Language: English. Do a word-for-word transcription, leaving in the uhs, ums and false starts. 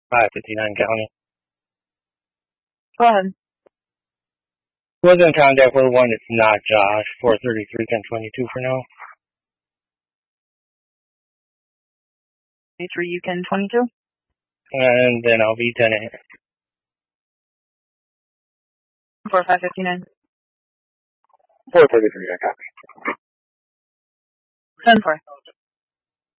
five fifty-nine County. Go ahead. Wasn't contact for one, it's not Josh. four thirty-three, ten twenty-two for now. A three, you can twenty-two. And then I'll be ten eight. four five fifty-nine. four thirty-three, I copy. ten four.